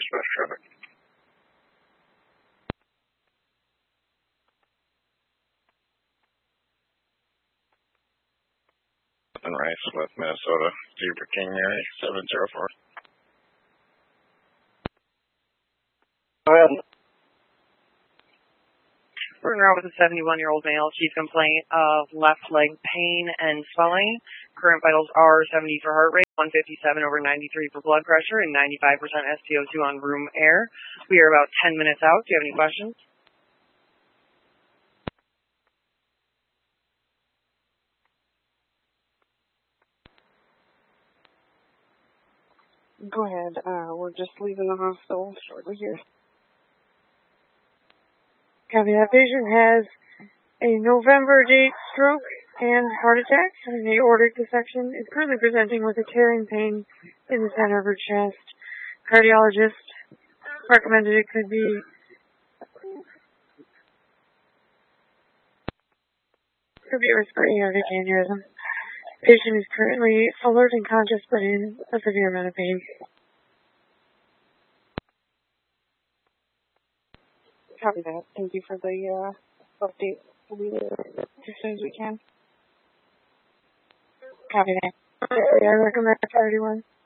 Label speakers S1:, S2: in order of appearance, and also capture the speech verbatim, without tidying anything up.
S1: West traffic. And Rice, West Minnesota, Zebra King Mary, seven zero four.
S2: Go ahead.
S3: We're in route with a seventy-one-year-old male. Chief complaint of left leg pain and swelling. Current vitals are seventy for heart rate, one fifty-seven over ninety-three for blood pressure, and ninety-five percent S P O two on room air. We are about ten minutes out. Do you have any questions?
S4: Go ahead. Uh, we're just leaving the hospital shortly here. Copy. That patient has a November date stroke and heart attack, and the aortic dissection is currently presenting with a tearing pain in the center of her chest. Cardiologist recommended it could be could be a respiratory aortic aneurysm. Patient is currently alert and conscious, but in a severe amount of pain. Copy that. Thank you for the uh, update. We'll be there as soon as we can. Copy that. I recommend priority one.